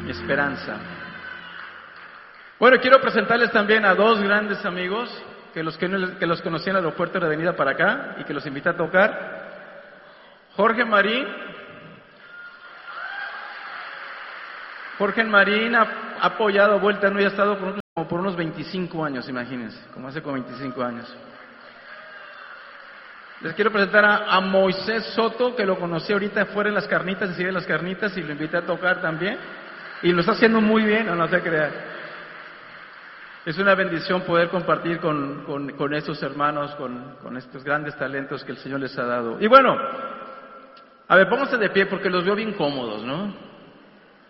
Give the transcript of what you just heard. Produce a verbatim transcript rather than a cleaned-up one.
mi esperanza. Bueno, quiero presentarles también a dos grandes amigos que los, que, que los conocí en el aeropuerto de venida para acá y que los invité a tocar. Jorge Marín. Jorge Marín ha, ha apoyado a Vuelta No y ha estado con nosotros como por unos veinticinco años, imagínense, como hace como veinticinco años. Les quiero presentar a, a Moisés Soto, que lo conocí ahorita fuera en Las Carnitas, y sigue en Las Carnitas, y lo invité a tocar también. Y lo está haciendo muy bien, no, no se crean. Es una bendición poder compartir con, con, con estos hermanos, con, con estos grandes talentos que el Señor les ha dado. Y bueno, a ver, pónganse de pie porque los veo bien cómodos, ¿no?